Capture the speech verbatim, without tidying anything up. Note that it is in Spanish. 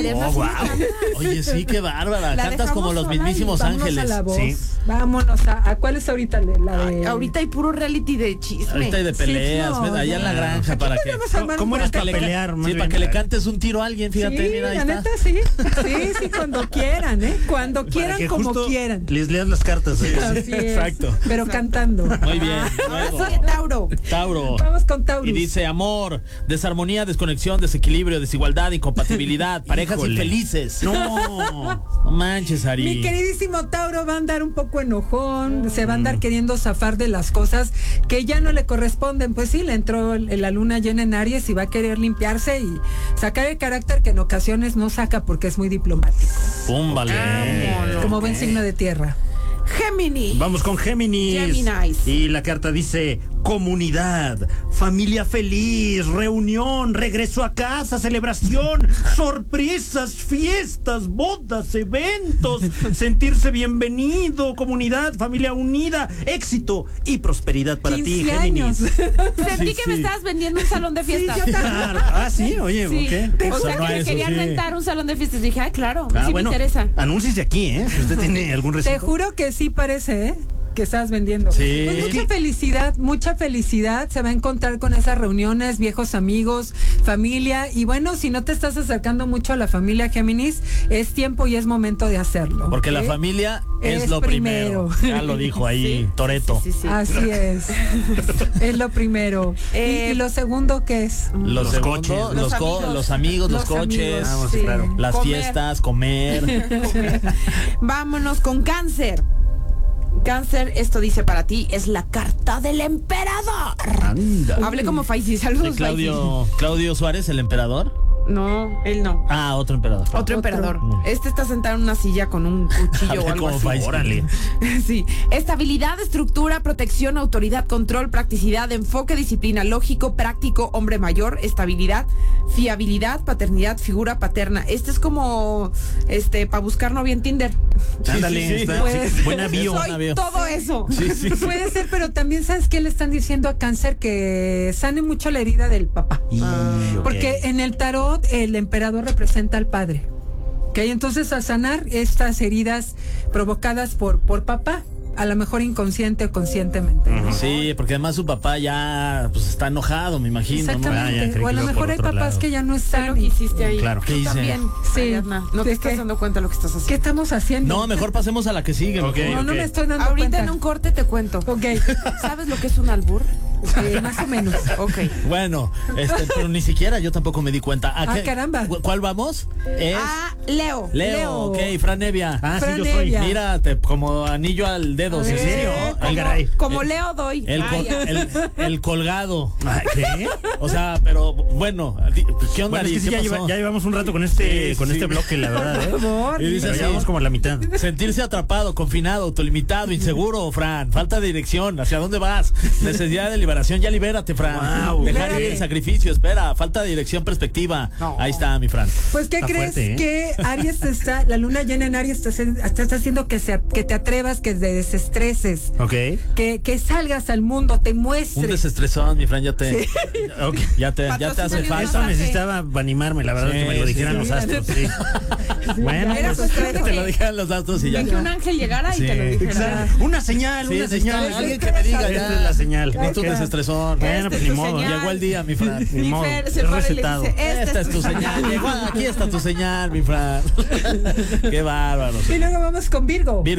piernas. Oh, sí wow. me cantas. Oye, sí, qué bárbara. La Cantas como dejamos los sola y mismísimos Vámonos ángeles. a la voz. Sí. Vámonos a, a ¿cuál es ahorita la de? Ahorita hay puro reality de chisme. Ahorita hay de peleas, Sí, no, allá en la ya. granja para que. Podemos armar ¿Cómo un eres podcast. para pelear? Más Sí, para bien. que le cantes un tiro a alguien, fíjate, Sí, mira, ahí la está. neta sí. Sí, sí, cuando quieran, ¿eh? Cuando Para quieran, que como justo quieran. Les leas las cartas. ¿eh? Así es. Exacto. Pero cantando. Muy bien. Ahora luego. sí, Tauro. Tauro. Vamos con Taurus. Y dice amor, desarmonía, desconexión, desequilibrio, desigualdad, incompatibilidad, parejas Híjole. infelices. No. No manches, Ari. Mi queridísimo Tauro va a andar un poco enojón, se va a andar queriendo zafar de las cosas que ya no le corresponden. Pues sí, le entró el- la luna llena en Aries y va a querer limpiarse y sacar el carácter que en ocasiones no saca porque es muy diplomático, Pum, vale. Vámonos. como buen signo de tierra. Géminis. Vamos con Géminis. Géminis. Y la carta dice: comunidad, familia feliz, reunión, regreso a casa, celebración, sorpresas, fiestas, bodas, eventos, sentirse bienvenido, comunidad, familia unida, éxito y prosperidad para ti, quince Géminis. años. Sentí Sí, que sí. me estabas vendiendo un salón de fiestas. yo también. Claro. Ah, sí, oye, Sí. ¿ok? O sea, Sonó que me eso, querían sí. rentar un salón de fiestas. Dije, ay, claro, Ah, sí bueno, me interesa. anúnciese aquí, ¿eh? Si usted tiene algún Te recinto. juro que sí parece, ¿eh? Que estás vendiendo. Sí. Pues mucha felicidad, mucha felicidad. Se va a encontrar con esas reuniones, viejos amigos, familia. Y bueno, si no te estás acercando mucho a la familia Géminis, es tiempo y es momento de hacerlo. Porque la ¿ok? familia es, Es lo primero. primero. Ya lo dijo ahí Toreto. Sí, sí, sí. Así es. Es lo primero. Eh, y, y lo segundo, ¿qué es? Los, Los segundos, coches, los, los co- amigos. los amigos, los, Los coches, amigos, Ah, sí, claro. las Comer. fiestas, comer. Vámonos con Cáncer. Cáncer, esto dice para ti, es la carta del emperador. Anda. Hablé como Faisy, De saludos, Claudio, Claudio Suárez, el emperador. Faisy. No, él no. Ah, otro emperador. Otro Otro. emperador. Este está sentado en una silla con un cuchillo o Hablé algo como así. Faisy. Órale. Sí. Estabilidad, estructura, protección, autoridad, control, practicidad, enfoque, disciplina, lógico, práctico, hombre mayor, estabilidad, fiabilidad, paternidad, figura paterna. Este es como este para buscar novia en Tinder. Sí, Ándale, sí, sí. está- Pues, sí, buena bio. Soy avión. todo eso. Sí, sí. Puede ser, pero también sabes que le están diciendo a Cáncer que sane mucho la herida del papá. Y, ok. Porque en el tarot el emperador representa al padre. ¿Ok? Entonces a sanar estas heridas provocadas por, por papá, a lo mejor inconsciente o conscientemente. ¿no? Sí, porque además su papá ya pues está enojado, me imagino, ¿no? Exactamente. Ah, ya, creí o a que lo iba mejor por hay otro papás lado. que ya no ¿Qué están. lo que y- hiciste ahí? Claro. Tú ¿Qué hice? también. Sí. Ariadna, no te ¿De estás qué? dando cuenta de lo que estás ¿Qué haciendo. estamos haciendo? No, mejor pasemos a la que sigue. Ok. mejor. No, no me estoy dando Ahorita cuenta. en un corte te cuento. Ok. ¿Sabes lo que es un albur? Eh, más o menos. Ok. Bueno, este, pero ni siquiera yo tampoco me di cuenta. ¿A Ah, qué- caramba. cu- ¿Cuál vamos? Es Ah, Leo. Leo, Leo. ok, Fran Nevia. Ah, sí, Fran yo soy. Evia. Mírate, como anillo al dedo. A ¿En ver. serio? Ah, El, caray. Como Leo doy. el, Ah, col- ya. el- el colgado. Ah, ¿qué? O sea, pero bueno, di- ¿qué onda? Bueno, es que Ari? sí, ¿Qué ya, pasó? lleva- ya llevamos un rato con este, Sí, con sí. este bloque, la verdad, ¿eh? Por favor. Y dice Pero así, ya vamos como a la mitad. sentirse atrapado, confinado, autolimitado, inseguro, Fran. Falta de dirección. ¿Hacia dónde vas? Necesidad de liberación. Ya libérate, Fran. Wow. Dejar ir Libérate. el sacrificio. Espera, falta de dirección, perspectiva. No. Ahí está, mi Fran. Pues, ¿qué Está crees? fuerte, ¿eh? Que Aries te está, la luna llena en Aries te está, te está haciendo que, se, que te atrevas, que te desestreses, Ok. que, que salgas al mundo, te Un muestres. desestresón, mi Fran, ya te, Ok. ya te, ya te hace Patrocíname falta. Eso necesitaba animarme, la verdad, Sí, que me lo sí, dijeran sí. los astros. Sí. Bueno, Era pues, cuestión de Te lo que, dijeron los datos y ya. de que un ángel llegara y Sí. te lo dijera. exacto. Una señal, Sí, una necesito señal. alguien que me diga Esta ya. es la señal. Necesito Ok. un desestresón. Bueno, Esta pues es ni tu modo. señal. Llegó el día, mi Fran. Ni Mi modo. Fer Es se para y le recetado. dice, Esta es tu señal. Llegó, aquí está tu señal, mi Fran. Qué bárbaro. Y luego vamos con Virgo. Virgo.